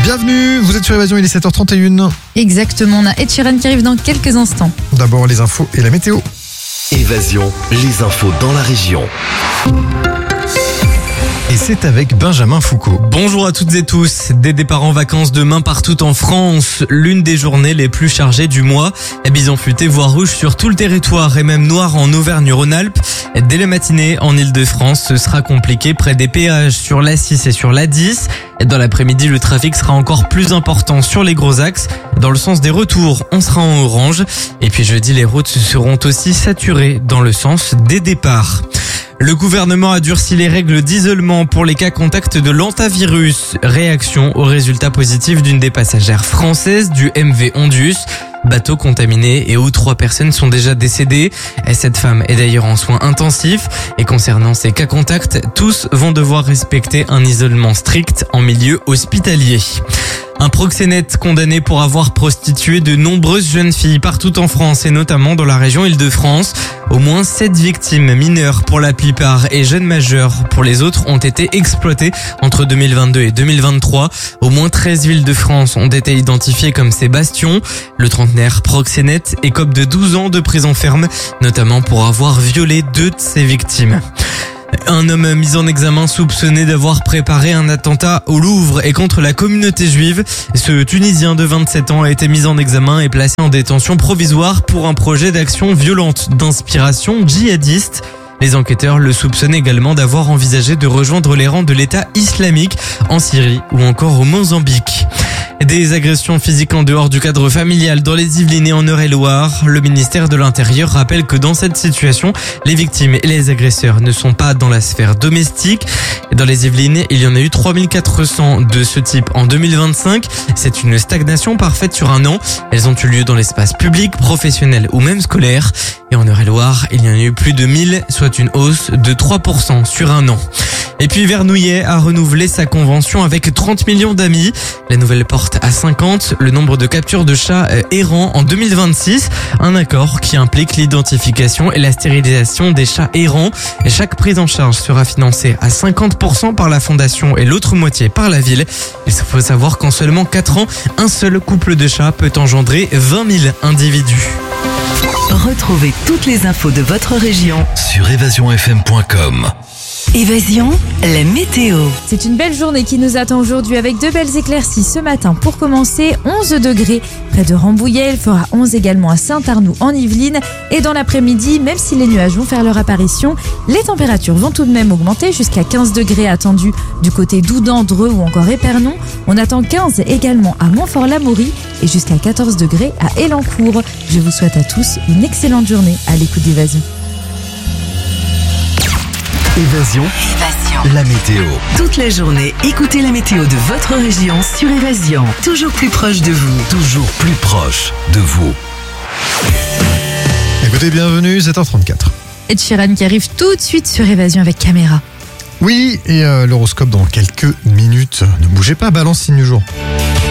Bienvenue, vous êtes sur Évasion, il est 7h31. Exactement, on a Ed Sheeran qui arrive dans quelques instants. D'abord les infos et la météo. Évasion, les infos dans la région. Et c'est avec Benjamin Foucault. Bonjour à toutes et tous. Des départs en vacances demain partout en France. L'une des journées les plus chargées du mois. Bison futé, voire rouge sur tout le territoire et même noir en Auvergne-Rhône-Alpes. Dès la matinée, en Ile-de-France, ce sera compliqué près des péages sur l'A6 et sur l'A10. Dans l'après-midi, le trafic sera encore plus important sur les gros axes. Dans le sens des retours, on sera en orange. Et puis jeudi, les routes seront aussi saturées dans le sens des départs. Le gouvernement a durci les règles d'isolement pour les cas contacts de l'hantavirus. Réaction aux résultats positifs d'une des passagères françaises du MV Ondius. Bateau contaminé et où 3 personnes sont déjà décédées. Et cette femme est d'ailleurs en soins intensifs. Et concernant ces cas contacts, tous vont devoir respecter un isolement strict en milieu hospitalier. Un proxénète condamné pour avoir prostitué de nombreuses jeunes filles partout en France et notamment dans la région Île-de-France. Au moins 7 victimes mineures pour la plupart et jeunes majeurs pour les autres ont été exploitées entre 2022 et 2023. Au moins 13 villes de France ont été identifiées comme ces bastions. Le trentenaire proxénète écope de 12 ans de prison ferme, notamment pour avoir violé 2 de ses victimes. Un homme mis en examen soupçonné d'avoir préparé un attentat au Louvre et contre la communauté juive. Ce Tunisien de 27 ans a été mis en examen et placé en détention provisoire pour un projet d'action violente d'inspiration djihadiste. Les enquêteurs le soupçonnent également d'avoir envisagé de rejoindre les rangs de l'État islamique en Syrie ou encore au Mozambique. Des agressions physiques en dehors du cadre familial dans les Yvelines et en Eure-et-Loir. Le ministère de l'Intérieur rappelle que dans cette situation, les victimes et les agresseurs ne sont pas dans la sphère domestique. Dans les Yvelines, il y en a eu 3400 de ce type en 2025. C'est une stagnation parfaite sur un an. Elles ont eu lieu dans l'espace public, professionnel ou même scolaire. Et en Eure-et-Loir, il y en a eu plus de 1000, soit une hausse de 3% sur un an. Et puis Vernouillet a renouvelé sa convention avec 30 millions d'amis. La nouvelle porte à 50 le nombre de captures de chats errants en 2026. Un accord qui implique l'identification et la stérilisation des chats errants. Et chaque prise en charge sera financée à 50% par la fondation et l'autre moitié par la ville. Il faut savoir qu'en seulement 4 ans, un seul couple de chats peut engendrer 20 000 individus. Retrouvez toutes les infos de votre région Sur évasionfm.com. Évasion, la météo. C'est une belle journée qui nous attend aujourd'hui avec de belles éclaircies ce matin. Pour commencer, 11 degrés près de Rambouillet. Il fera 11 également à Saint-Arnoux en Yvelines. Et dans l'après-midi, même si les nuages vont faire leur apparition, les températures vont tout de même augmenter jusqu'à 15 degrés attendus du côté d'Oudan, Dreux ou encore Épernon. On attend 15 également à Montfort-l'Amaury et jusqu'à 14 degrés à Élancourt. Je vous souhaite à tous une excellente journée à l'écoute d'Évasion. Évasion, la météo. Toute la journée, écoutez la météo de votre région sur Évasion. Toujours plus proche de vous. Toujours plus proche de vous. Écoutez, bienvenue, 7h34. Ed Sheeran qui arrive tout de suite sur Évasion avec caméra. Oui, et l'horoscope dans quelques minutes. Ne bougez pas, Balance signe du jour.